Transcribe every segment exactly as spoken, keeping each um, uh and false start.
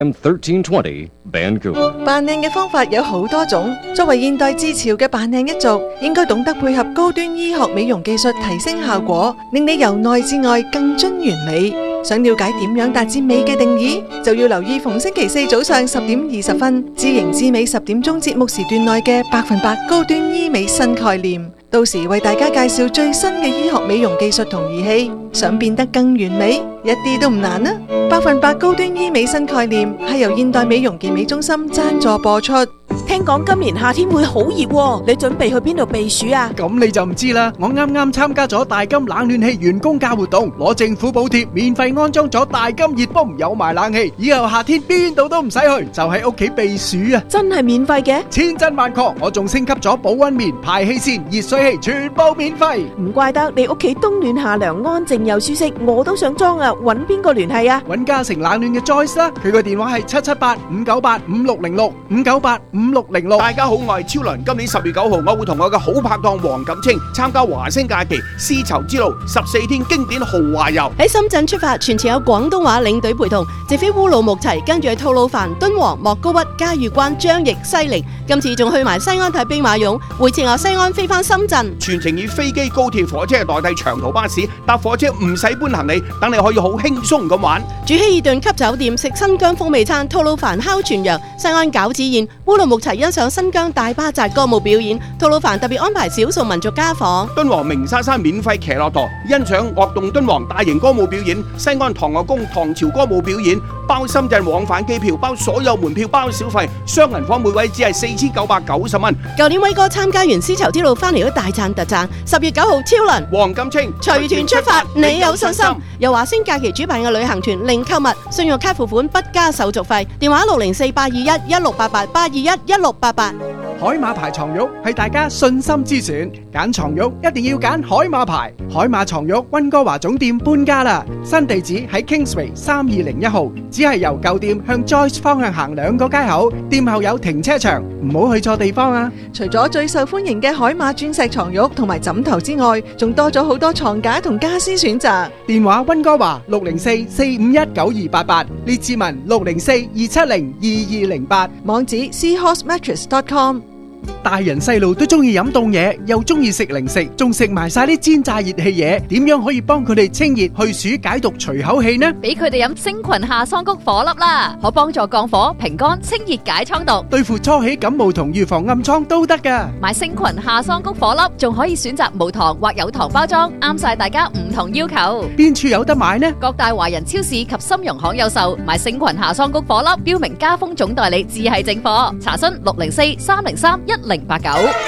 M thirteen twenty Vancouver。 扮靚嘅方法有好多種，作為現代至潮嘅扮靚一族，應該懂得配合高端醫學美容技術提升效果，令你由內至外更臻完美。想了解點樣達至美嘅定義，就要留意逢星期四早上十點二十分，知型知美十點鐘節目時段內嘅百分百高端醫美新概念。到時為大家介紹最新嘅醫學美容技術同儀器，想變得更完美，一啲都唔難啊！百分百高端醫美新概念係由現代美容健美中心贊助播出。 聽講今年夏天會好熱喎，你準備去邊度避暑啊？ 咁你就唔知啦，我啱啱參加咗大金冷暖氣員工價活動，攞政府補貼，免費安裝咗大金熱泵，有埋冷氣，以後夏天邊度都唔使去，就喺屋企避暑啊！ 真係免費嘅？ 千真萬確，我仲升級咗保溫棉、排氣扇、熱水器，全部免費。 唔怪得你屋企冬暖夏涼，安靜又舒適，我都想裝啊！揾邊個聯繫啊？ 揾嘉誠冷暖嘅 Joyce 啦，佢個電話係七七八五九八五六零六五九八五六零六。 大家好，我係超倫。今年十月九號，我會同我嘅好拍檔黃錦清參加華星假期絲綢之路十四天經典豪華遊。 喺深圳出發，全程有廣東話領隊陪同，直飛烏魯木齊，跟住去吐魯番、敦煌、莫高窟、嘉峪關、張掖、西寧。今次仲去埋西安睇兵馬俑，回程由西安飛翻深圳。 全程以飛機、高鐵、火車代替長途巴士，搭火車唔使搬行李，等你可以好輕鬆咁玩。 住希爾頓級酒店，食新疆風味餐，吐魯番烤全羊，西安餃子宴，烏魯木齊欣賞新疆大巴扎歌舞表演，吐魯番特別安排少數民族家訪。 敦煌鳴沙山免費騎駱駝，欣賞樂動敦煌大型歌舞表演。西安唐樂宮唐朝歌舞表演，包深圳往返機票，包所有門票，包小費，雙人房每位只係四千九百九十蚊。 舊年威哥參加完絲綢之路翻嚟都大讚特讚。十月九號超輪黃錦清隨團出發，你有信心？由華星假期主辦嘅旅行團，零購物，信用卡付款不加手續費。電話六零四八二一一六八八八二一一六八八。 海馬牌床褥係大家信心之選，揀床褥一定要揀海馬牌。海馬床褥溫哥華總店搬家啦，新地址喺 Kingsway 三二零一號，只係由舊店向 Joyce 方向行兩個街口，店後有停車場，唔好去錯地方啊！ 除咗最受歡迎嘅海馬鑽石床褥同埋枕頭之外，仲多咗好多床架同家私選擇。 電話溫哥華六零四四五一九二八八，列治文六零四二七零二二零八， 網址 seahorse mattress dot com。 大人細路都中意飲凍嘢，又中意食零食，仲食埋晒啲煎炸熱氣嘢，點樣可以幫佢哋清熱去暑解毒除口氣呢？ 俾佢哋飲星群夏桑菊火粒啦，可幫助降火、平肝、清熱解瘡毒， 對付初起感冒同預防暗瘡都得噶。 買星群夏桑菊火粒，仲可以選擇無糖或有糖包裝，啱晒大家唔同要求。 邊處有得買呢？ 各大華人超市及深融行有售。買星群夏桑菊火粒，標明家風總代理，只係正貨。查詢六零四三零三一零八九。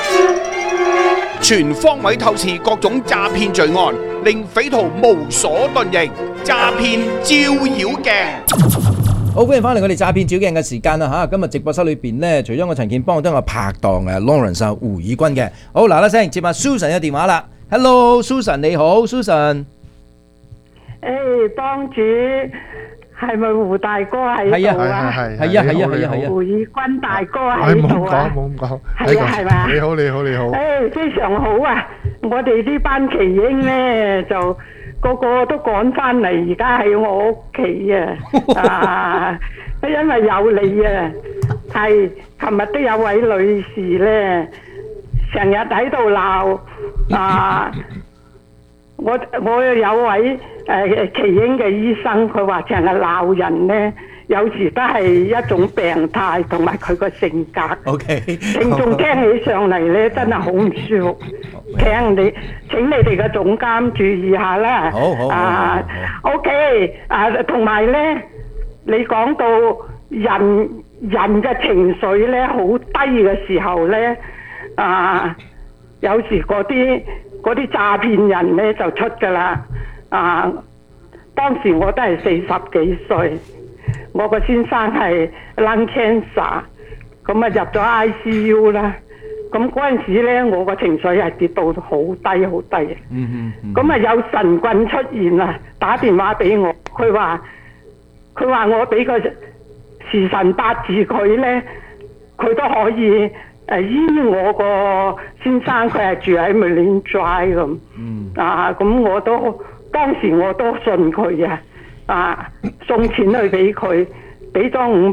全方位透視各種詐騙罪案，令匪徒無所遁形。詐騙照妖鏡。 好，歡迎翻嚟我哋詐騙照鏡嘅時間啦吓！今日直播室裏邊呢，除咗我陳健邦，都有我拍檔嘅 Lawrence 胡以軍嘅。好，嗱嗱聲接下 Susan 嘅電話啦。Hello，Susan 你好 ，Susan。 誒，幫主。係咪胡大哥喺度啊？ 係係係啊係啊係啊係啊！ 胡以軍大哥喺度啊！ 冇咁講， 係啊係嘛？ 你好你好你好！ 誒，非常好啊！我哋呢班奇英咧就個個都趕翻嚟，而家喺我屋企啊！啊，因為有你啊，係琴日都有位女士咧，成日喺度鬧啊！我我有位誒奇英嘅醫生，佢話成日鬧人咧，有時都係一種病態，同埋佢個性格。 O K， 聽眾聽起上嚟咧，真係好唔舒服。請你請你哋嘅總監注意下啦。 好好啊 ，O K， 啊，同埋咧，你講到人人嘅情緒咧好低嘅時候咧，啊，有時嗰啲。嗰啲詐騙人咧就出㗎啦，啊！當時我都係四十幾歲，我個先生係 lung cancer，咁啊入咗 I C U 啦。咁嗰陣時咧，我個情緒係跌到好低好低。嗯嗯。咁啊有神棍出現啦，打電話俾我，佢話佢話我俾個時辰八字佢咧，佢都可以。誒醫我個先生佢係住喺 Marine Drive 咁，啊咁我都當時我都信佢啊，啊送錢去俾佢， 俾咗五